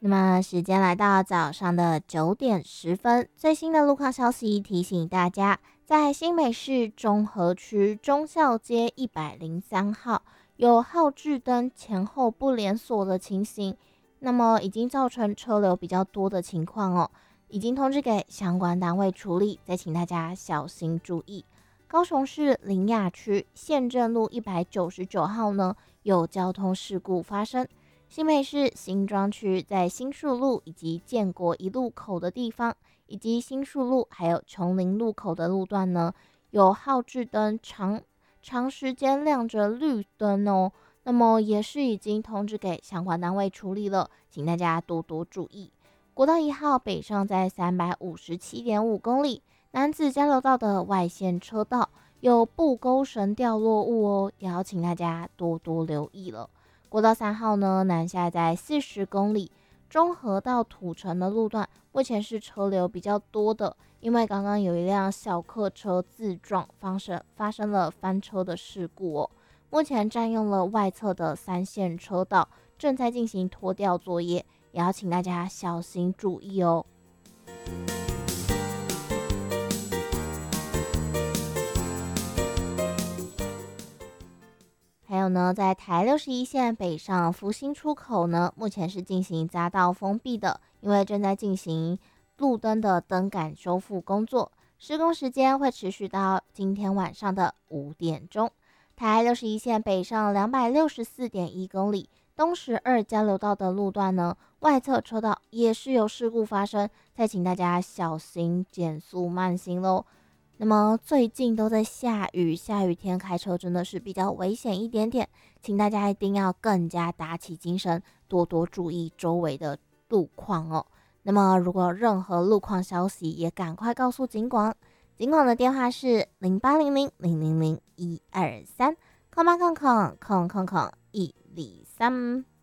那么时间来到早上的9点10分，最新的路况消息提醒大家，在新北市中和区忠孝街103号有号志灯前后不连锁的情形，那么已经造成车流比较多的情况哦，已经通知给相关单位处理，再请大家小心注意。高雄市苓雅区县政路199号呢有交通事故发生。新北市新庄区在新树路以及建国一路口的地方，以及新树路还有琼林路口的路段呢，有号志灯长时间亮着绿灯哦。那么也是已经通知给相关单位处理了，请大家多多注意。国道1号北上在357.5公里，南子交流道的外线车道有布钩绳掉落物哦，也要请大家多多留意了。国道3号呢，南下在40公里，中和到土城的路段，目前是车流比较多的，因为刚刚有一辆小客车自撞，发生了翻车的事故哦。目前占用了外侧的3线车道，正在进行拖吊作业，也要请大家小心注意哦。还有呢，在台61线北上福兴出口呢，目前是进行匝道封闭的，因为正在进行路灯的灯杆修复工作，施工时间会持续到今天晚上的5点钟。台61线北上264.1公里，东12交流道的路段呢，外侧车道也是有事故发生，再请大家小心减速慢行喽。那么最近都在下雨，下雨天开车真的是比较危险一点点，请大家一定要更加打起精神，多多注意周围的路况哦。那么如果有任何路况消息，也赶快告诉警广，警广的电话是0800000123，0800000123。